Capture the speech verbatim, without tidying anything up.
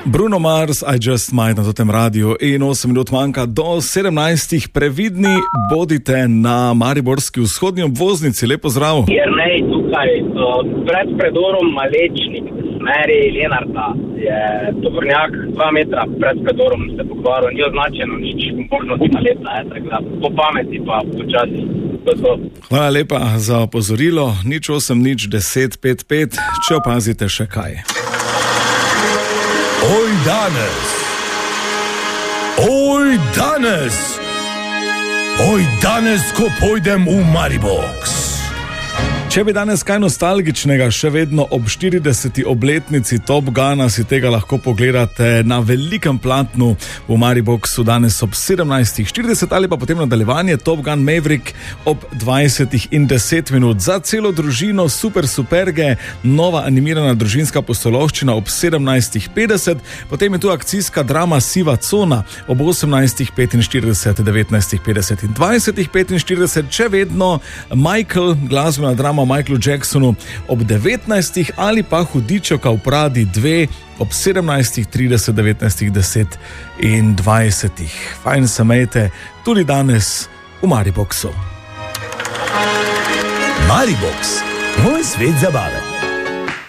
Bruno Mars, I Just Might na tem radiju in osem minut manjka do sedemnajstih. Previdni bodite na mariborski vzhodni obvoznici. Lepo zdrav. Jernej tukaj, pred predorom Malečnik, smeri Lenarta, je tovornjak dva metra pred predorom se pokvaril, ni označeno nič, možnosti naletna je, tako da po pameti pa počasi. Hvala lepa za opozorilo. Nič osem, nič deset, pet, pet, če opazite še kaj. Oj danes, oj danes, oj danes, ko pojdem v Maribox. Če bi danes kaj nostalgičnega, še vedno ob štirideseti obletnici Top Guna si tega lahko pogledate na velikem platnu v Mariboxu danes ob sedemnajstih štirideset ali pa potem nadaljevanje Top Gun Maverick ob dvajsetih in deset minut. Za celo družino super superge, nova animirana družinska pustolovščina ob sedemnajstih petdeset, potem je tu akcijska drama Siva cona ob osemnajstih petinštirideset, devetnajstih petdeset in dvajsetih petinštirideset, če vedno Michael, glasbena drama o Michaelu Jacksonu ob devetnajstih ali pa Hudičevka v Pradi dve ob sedemnajstih trideset, devetnajstih deset in dvajsetih. Fajn se mejte tudi danes v Mariboxu. Maribox, moj svet zabave.